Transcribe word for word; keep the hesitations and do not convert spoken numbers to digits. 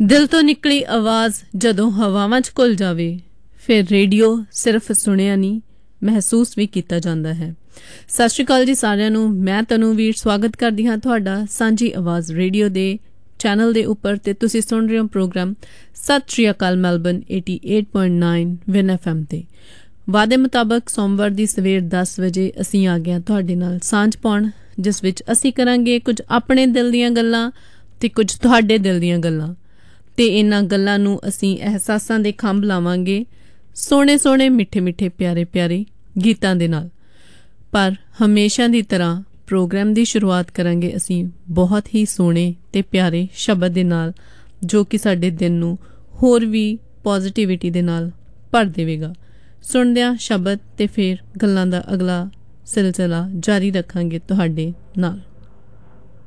ਦਿਲ ਤੋਂ ਨਿਕਲੀ ਆਵਾਜ਼ ਜਦੋਂ ਹਵਾਵਾਂ 'ਚ ਘੁਲ ਜਾਵੇ, ਫਿਰ ਰੇਡੀਓ ਸਿਰਫ ਸੁਣਿਆ ਨਹੀਂ, ਮਹਿਸੂਸ ਵੀ ਕੀਤਾ ਜਾਂਦਾ ਹੈ। ਸਤਿ ਸ਼੍ਰੀ ਅਕਾਲ ਜੀ ਸਾਰਿਆਂ ਨੂੰ। ਮੈਂ ਤਨੂਵੀਰ ਸਵਾਗਤ ਕਰਦੀ ਹਾਂ ਤੁਹਾਡਾ ਸਾਂਝੀ ਆਵਾਜ਼ ਰੇਡੀਓ ਦੇ ਚੈਨਲ ਦੇ ਉੱਪਰ, ਤੇ ਤੁਸੀਂ ਸੁਣ ਰਹੇ ਹੋ ਪ੍ਰੋਗਰਾਮ ਸਤਿ ਸ਼੍ਰੀ ਅਕਾਲ ਮੈਲਬਨ ਅਠਾਸੀ ਪੁਆਇੰਟ ਨੌਂ ਵਿਨ ਐਫ ਐਮ ਤੇ। ਵਾਅਦੇ ਮੁਤਾਬਕ ਸੋਮਵਾਰ ਦੀ ਸਵੇਰ ਦਸ ਵਜੇ ਅਸੀਂ ਆ ਗਏ ਤੁਹਾਡੇ ਨਾਲ ਸਾਂਝ ਪਾਉਣ, ਜਿਸ ਵਿੱਚ ਅਸੀਂ ਕਰਾਂਗੇ ਕੁਝ ਆਪਣੇ ਦਿਲ ਦੀਆਂ ਗੱਲਾਂ ਤੇ ਕੁਝ ਤੁਹਾਡੇ ਦਿਲ ਦੀਆਂ ਗੱਲਾਂ, ਤੇ ਇਹਨਾਂ ਗੱਲਾਂ ਨੂੰ ਅਸੀਂ ਅਹਿਸਾਸਾਂ ਦੇ ਖੰਭ ਲਾਵਾਂਗੇ ਸੋਹਣੇ ਸੋਹਣੇ ਮਿੱਠੇ ਮਿੱਠੇ ਪਿਆਰੇ ਪਿਆਰੇ ਗੀਤਾਂ ਦੇ ਨਾਲ। ਪਰ ਹਮੇਸ਼ਾ ਦੀ ਤਰ੍ਹਾਂ ਪ੍ਰੋਗਰਾਮ ਦੀ ਸ਼ੁਰੂਆਤ ਕਰਾਂਗੇ ਅਸੀਂ ਬਹੁਤ ਹੀ ਸੋਹਣੇ ਤੇ ਪਿਆਰੇ ਸ਼ਬਦ ਦੇ ਨਾਲ, ਜੋ ਕਿ ਸਾਡੇ ਦਿਨ ਨੂੰ ਹੋਰ ਵੀ ਪੋਜ਼ੀਟਿਵਿਟੀ ਦੇ ਨਾਲ ਭਰ ਦੇਵੇਗਾ। ਸੁਣਦਿਆਂ ਸ਼ਬਦ ਤੇ ਫਿਰ ਗੱਲਾਂ ਦਾ ਅਗਲਾ ਸਿਲਸਿਲਾ ਜਾਰੀ ਰੱਖਾਂਗੇ ਤੁਹਾਡੇ ਨਾਲ।